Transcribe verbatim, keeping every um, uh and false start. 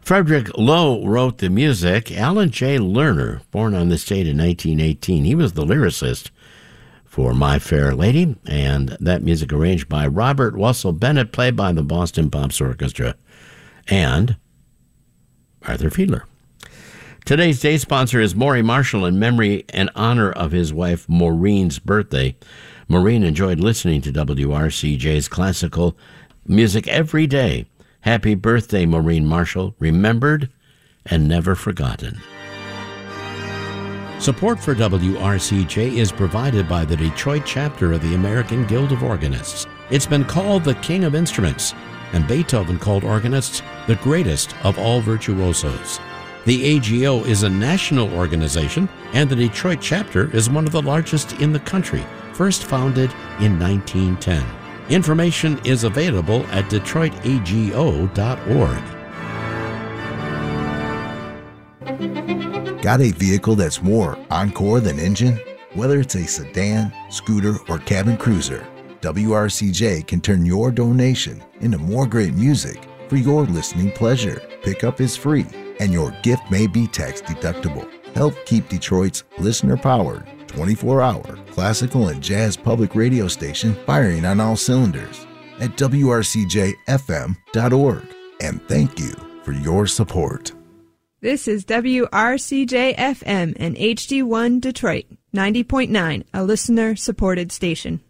Frederick Lowe wrote the music. Alan J. Lerner, born on this date in nineteen eighteen, he was the lyricist for My Fair Lady, and that music arranged by Robert Russell Bennett, played by the Boston Pops Orchestra and Arthur Fiedler. Today's day sponsor is Maury Marshall in memory and honor of his wife Maureen's birthday. Maureen enjoyed listening to W R C J's classical music every day. Happy birthday, Maureen Marshall, remembered and never forgotten. Support for W R C J is provided by the Detroit chapter of the American Guild of Organists. It's been called the King of Instruments, and Beethoven called organists the greatest of all virtuosos. The A G O is a national organization, and the Detroit chapter is one of the largest in the country, first founded in nineteen ten. Information is available at detroit a g o dot org. Got a vehicle that's more encore than engine? Whether it's a sedan, scooter, or cabin cruiser, W R C J can turn your donation into more great music for your listening pleasure. Pickup is free, and your gift may be tax deductible. Help keep Detroit's listener-powered, twenty-four hour classical and jazz public radio station firing on all cylinders at W R C J F M dot org. And thank you for your support. This is W R C J F M and H D one Detroit, ninety point nine, a listener-supported station.